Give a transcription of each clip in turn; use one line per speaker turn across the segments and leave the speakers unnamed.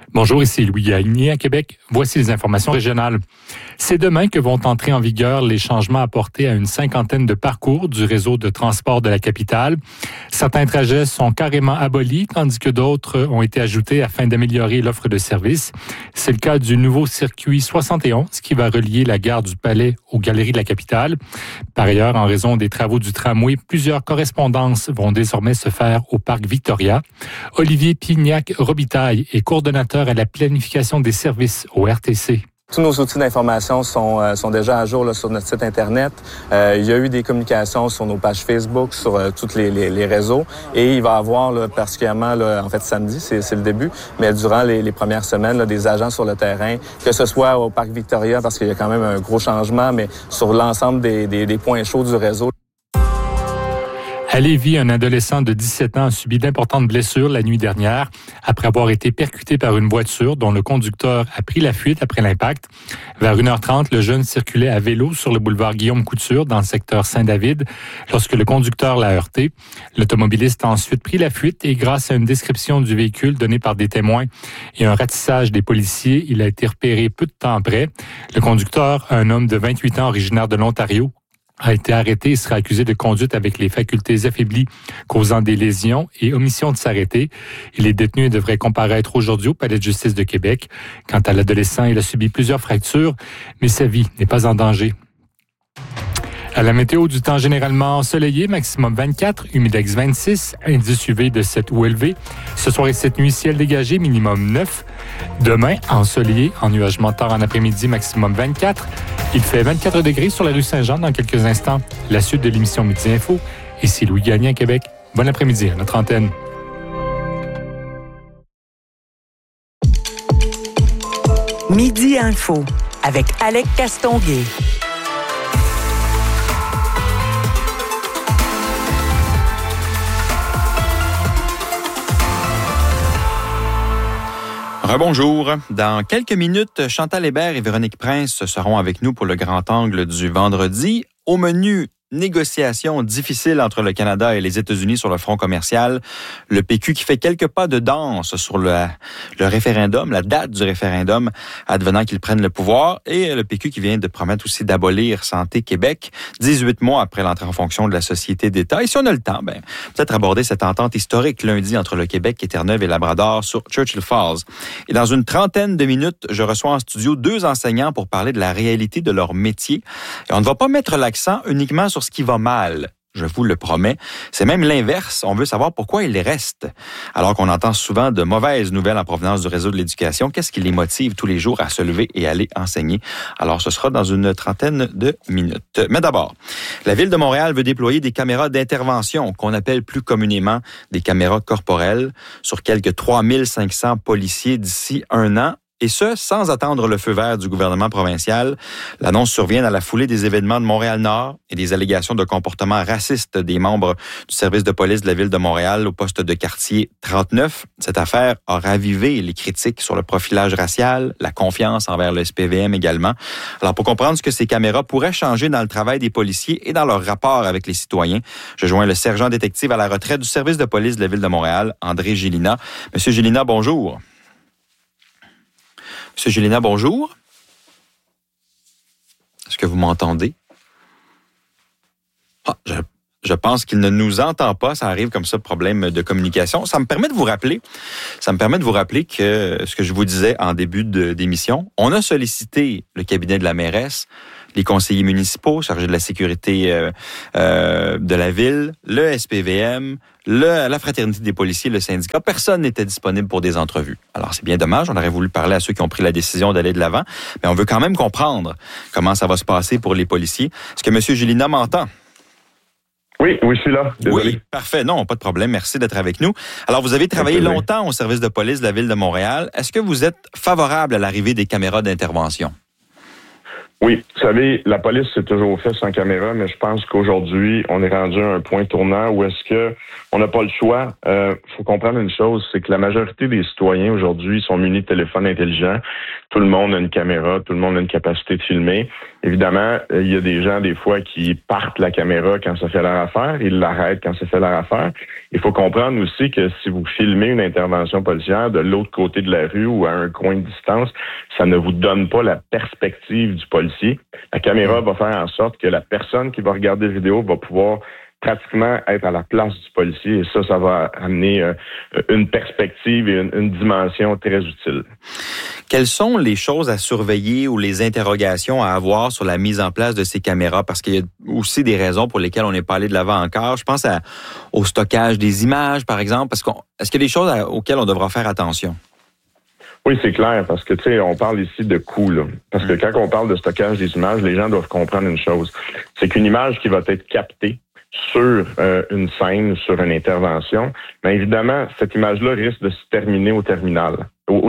Bonjour, ici Louis Gagné à Québec. Voici les informations régionales. C'est demain que vont entrer en vigueur les changements apportés à une cinquantaine de parcours du réseau de transport de la capitale. Certains trajets sont carrément abolis, tandis que d'autres ont été ajoutés afin d'améliorer l'offre de services. C'est le cas du nouveau circuit 71 qui va relier la gare du Palais aux galeries de la capitale. Par ailleurs, en raison des travaux du tramway, plusieurs correspondances vont désormais se faire au parc Victoria. Olivier Pignac-Robitaille est coordonnateur à la planification des services au RTC.
Tous nos outils d'information sont déjà à jour là, sur notre site Internet. Il y a eu des communications sur nos pages Facebook, sur tous les réseaux. Et il va y avoir, là, particulièrement, là, en fait, samedi, c'est le début, mais durant les premières semaines, là, des agents sur le terrain, que ce soit au Parc Victoria, parce qu'il y a quand même un gros changement, mais sur l'ensemble des points chauds du réseau.
À Lévis, un adolescent de 17 ans a subi d'importantes blessures la nuit dernière après avoir été percuté par une voiture dont le conducteur a pris la fuite après l'impact. Vers 1h30, le jeune circulait à vélo sur le boulevard Guillaume-Couture dans le secteur Saint-David lorsque le conducteur l'a heurté. L'automobiliste a ensuite pris la fuite et grâce à une description du véhicule donnée par des témoins et un ratissage des policiers, il a été repéré peu de temps après. Le conducteur, un homme de 28 ans originaire de l'Ontario, a été arrêté et sera accusé de conduite avec les facultés affaiblies causant des lésions et omission de s'arrêter. Il est détenu et devrait comparaître aujourd'hui au Palais de justice de Québec. Quant à l'adolescent, il a subi plusieurs fractures, mais sa vie n'est pas en danger. À la météo, du temps généralement ensoleillé, maximum 24, humidex 26, indice UV de 7 ou élevé. Ce soir et cette nuit, ciel dégagé, minimum 9. Demain, ensoleillé, ennuagement tard en après-midi, maximum 24. Il fait 24 degrés sur la rue Saint-Jean dans quelques instants. La suite de l'émission Midi Info. Ici Louis Gagné à Québec. Bon après-midi à notre antenne.
Midi Info avec Alec Castonguay.
Rebonjour. Dans quelques minutes, Chantal Hébert et Véronique Prince seront avec nous pour le grand angle du vendredi. Au menu, négociations difficiles entre le Canada et les États-Unis sur le front commercial. Le PQ qui fait quelques pas de danse sur le référendum, la date du référendum, advenant qu'ils prennent le pouvoir. Et le PQ qui vient de promettre aussi d'abolir Santé Québec, 18 mois après l'entrée en fonction de la Société d'État. Et si on a le temps, peut-être aborder cette entente historique lundi entre le Québec et Terre-Neuve et Labrador sur Churchill Falls. Et dans une trentaine de minutes, je reçois en studio 2 enseignants pour parler de la réalité de leur métier. Et on ne va pas mettre l'accent uniquement sur ce qui va mal. Je vous le promets. C'est même l'inverse. On veut savoir pourquoi ils restent. Alors qu'on entend souvent de mauvaises nouvelles en provenance du réseau de l'éducation, qu'est-ce qui les motive tous les jours à se lever et aller enseigner? Alors, ce sera dans une trentaine de minutes. Mais d'abord, la Ville de Montréal veut déployer des caméras d'intervention, qu'on appelle plus communément des caméras corporelles, sur quelques 3500 policiers d'ici 1 an. Et ce, sans attendre le feu vert du gouvernement provincial. L'annonce survient à la foulée des événements de Montréal-Nord et des allégations de comportement raciste des membres du service de police de la Ville de Montréal au poste de quartier 39. Cette affaire a ravivé les critiques sur le profilage racial, la confiance envers le SPVM également. Alors, pour comprendre ce que ces caméras pourraient changer dans le travail des policiers et dans leur rapport avec les citoyens, je joins le sergent détective à la retraite du service de police de la Ville de Montréal, André Gélina. Monsieur Gélina, bonjour. Monsieur Gélina, bonjour. Est-ce que vous m'entendez? Je pense qu'il ne nous entend pas. Ça arrive comme ça, problème de communication. Ça me permet de vous rappeler que ce que je vous disais en début d'émission, on a sollicité le cabinet de la mairesse, les conseillers municipaux chargés de la sécurité de la ville, le SPVM, la fraternité des policiers, le syndicat. Personne n'était disponible pour des entrevues. Alors, c'est bien dommage. On aurait voulu parler à ceux qui ont pris la décision d'aller de l'avant, mais on veut quand même comprendre comment ça va se passer pour les policiers. Est-ce que M. Gélina m'entend?
Oui, je suis là. Désolé.
Oui, parfait. Non, pas de problème. Merci d'être avec nous. Alors, vous avez travaillé longtemps au service de police de la Ville de Montréal. Est-ce que vous êtes favorable à l'arrivée des caméras d'intervention?
Oui, vous savez, la police s'est toujours fait sans caméra, mais je pense qu'aujourd'hui, on est rendu à un point tournant où est-ce que on n'a pas le choix. Faut comprendre une chose, c'est que la majorité des citoyens aujourd'hui sont munis de téléphones intelligents. Tout le monde a une caméra, tout le monde a une capacité de filmer. Évidemment, il y a des gens, des fois, qui partent la caméra quand ça fait leur affaire, ils l'arrêtent quand ça fait leur affaire. Il faut comprendre aussi que si vous filmez une intervention policière de l'autre côté de la rue ou à un coin de distance, ça ne vous donne pas la perspective du policier. La caméra va faire en sorte que la personne qui va regarder la vidéo va pouvoir pratiquement être à la place du policier et ça va amener une perspective et une dimension très utile.
Quelles sont les choses à surveiller ou les interrogations à avoir sur la mise en place de ces caméras? Parce qu'il y a aussi des raisons pour lesquelles on n'est pas allé de l'avant encore. Je pense au stockage des images, par exemple. Est-ce qu'il y a des choses auxquelles on devra faire attention?
Oui, c'est clair, parce que, tu sais, on parle ici de coûts, là. Parce que quand on parle de stockage des images, les gens doivent comprendre une chose. C'est qu'une image qui va être captée sur une scène, sur une intervention, bien évidemment, cette image-là risque de se terminer au tribunal.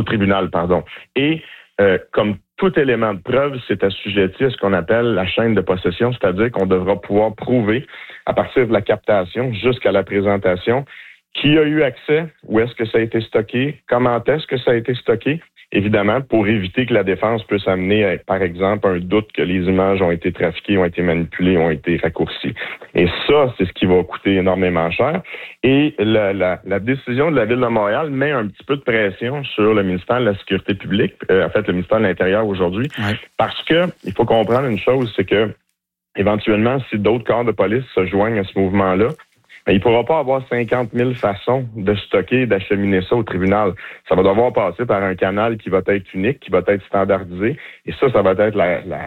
Et comme tout élément de preuve, c'est assujetti à ce qu'on appelle la chaîne de possession, c'est-à-dire qu'on devra pouvoir prouver, à partir de la captation jusqu'à la présentation, qui a eu accès, où est-ce que ça a été stocké, comment est-ce que ça a été stocké, évidemment, pour éviter que la défense puisse amener, par exemple, un doute que les images ont été trafiquées, ont été manipulées, ont été raccourcies. Et ça, c'est ce qui va coûter énormément cher. Et la décision de la Ville de Montréal met un petit peu de pression sur le ministère de la Sécurité publique, en fait, le ministère de l'Intérieur aujourd'hui, parce que il faut comprendre une chose, c'est que éventuellement, si d'autres corps de police se joignent à ce mouvement-là, il ne pourra pas avoir 50 000 façons de stocker et d'acheminer ça au tribunal. Ça va devoir passer par un canal qui va être unique, qui va être standardisé. Et ça va être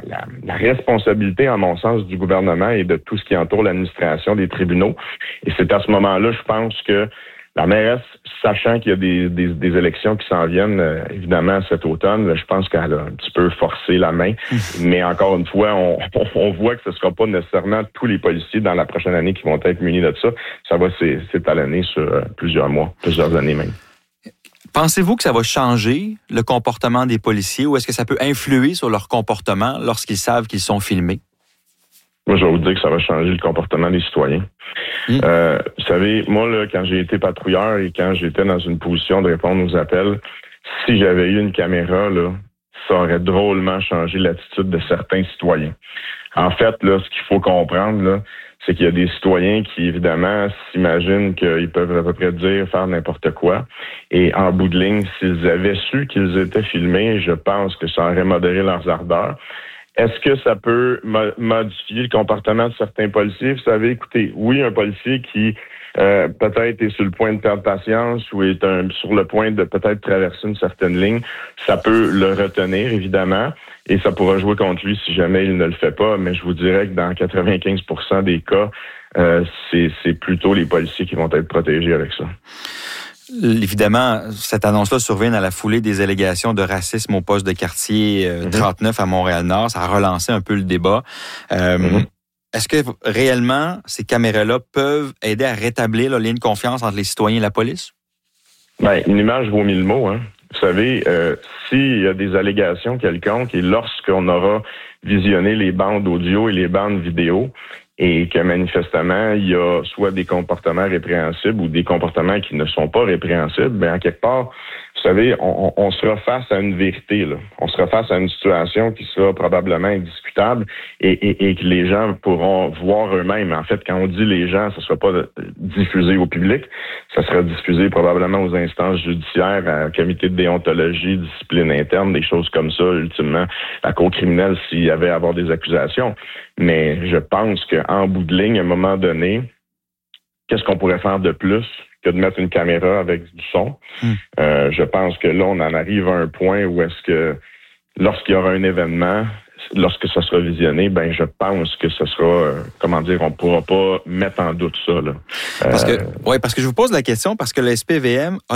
la responsabilité, à mon sens, du gouvernement et de tout ce qui entoure l'administration des tribunaux. Et c'est à ce moment-là, je pense que la mairesse, sachant qu'il y a des élections qui s'en viennent, évidemment, cet automne, je pense qu'elle a un petit peu forcé la main. Mais encore une fois, on voit que ce ne sera pas nécessairement tous les policiers dans la prochaine année qui vont être munis de ça. Ça va s'étalonner sur plusieurs mois, plusieurs années même.
Pensez-vous que ça va changer le comportement des policiers ou est-ce que ça peut influer sur leur comportement lorsqu'ils savent qu'ils sont filmés?
Moi, je vais vous dire que ça va changer le comportement des citoyens. Vous savez, moi, là, quand j'ai été patrouilleur et quand j'étais dans une position de répondre aux appels, si j'avais eu une caméra, là, ça aurait drôlement changé l'attitude de certains citoyens. En fait, là, ce qu'il faut comprendre, là, c'est qu'il y a des citoyens qui, évidemment, s'imaginent qu'ils peuvent à peu près faire n'importe quoi. Et en bout de ligne, s'ils avaient su qu'ils étaient filmés, je pense que ça aurait modéré leurs ardeurs. Est-ce que ça peut modifier le comportement de certains policiers? Vous savez, écoutez, oui, un policier qui peut-être est sur le point de perdre patience ou est sur le point de peut-être traverser une certaine ligne, ça peut le retenir, évidemment, et ça pourra jouer contre lui si jamais il ne le fait pas. Mais je vous dirais que dans 95% des cas, c'est plutôt les policiers qui vont être protégés avec ça.
Évidemment, cette annonce-là survient à la foulée des allégations de racisme au poste de quartier 39 à Montréal-Nord. Ça a relancé un peu le débat. Est-ce que réellement, ces caméras-là peuvent aider à rétablir le lien de confiance entre les citoyens et la police?
Bien, une image vaut 1000 mots, hein. Vous savez, s'il y a des allégations quelconques et lorsqu'on aura visionné les bandes audio et les bandes vidéo, et que manifestement, il y a soit des comportements répréhensibles ou des comportements qui ne sont pas répréhensibles, bien, en quelque part, vous savez, on sera face à une vérité, là. On sera face à une situation qui sera probablement indiscutable et que les gens pourront voir eux-mêmes. En fait, quand on dit les gens, ça ne sera pas diffusé au public, ça sera diffusé probablement aux instances judiciaires, à un comité de déontologie, discipline interne, des choses comme ça, ultimement, la cour criminelle s'il y avait à avoir des accusations. Mais je pense qu'en bout de ligne, à un moment donné, qu'est-ce qu'on pourrait faire de plus que de mettre une caméra avec du son? Je pense que là, on en arrive à un point où est-ce que lorsqu'il y aura un événement, lorsque ça sera visionné, ben je pense que ce sera, on pourra pas mettre en doute ça, là.
Parce que je vous pose la question parce que le SPVM a